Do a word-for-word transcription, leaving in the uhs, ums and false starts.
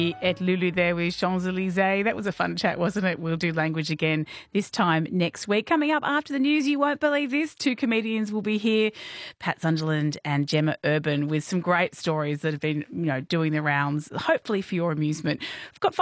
At Lulu there with Champs-Elysees. That was a fun chat, wasn't it? We'll do language again this time next week. Coming up after the news, you won't believe this. Two comedians will be here, Pat Sunderland and Gemma Urban, with some great stories that have been, you know, doing the rounds, hopefully for your amusement. We've got